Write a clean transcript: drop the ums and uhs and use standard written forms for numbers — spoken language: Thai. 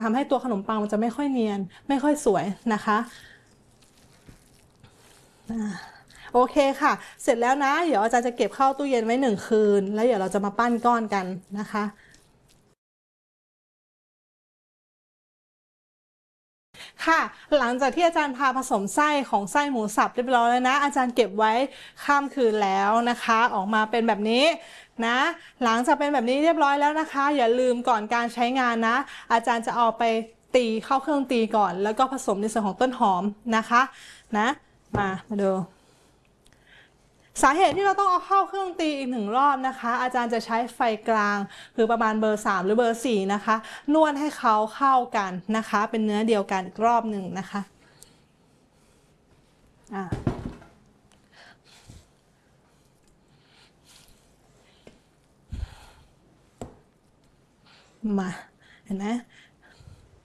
ทำให้ตัวขนมปังมันจะไม่ค่อยเนียนไม่ค่อยสวยนะคะโอเคค่ะเสร็จแล้วนะเดี๋ยวอาจารย์จะเก็บเข้าตู้เย็นไว้1 คืนแล้วเดี๋ยวเราจะมาปั้นก้อนกันนะคะค่ะหลังจากที่อาจารย์พาผสมไส้ของไส้หมูสับเรียบร้อยแล้วนะอาจารย์เก็บไว้ข้ามคืนแล้วนะคะออกมาเป็นแบบนี้นะหลังจากเป็นแบบนี้เรียบร้อยแล้วนะคะอย่าลืมก่อนการใช้งานนะอาจารย์จะเอาไปตีเข้าเครื่องตีก่อนแล้วก็ผสมในส่วนของต้นหอมนะคะนะมาดูสาเหตุที่เราต้องเอาเข้าเครื่องตีอีก1 รอบนะคะอาจารย์จะใช้ไฟกลางคือประมาณเบอร์3หรือเบอร์4นะคะนวดให้เขาเข้ากันนะคะเป็นเนื้อเดียวกันอีกรอบหนึ่งนะคะมาเห็นไหม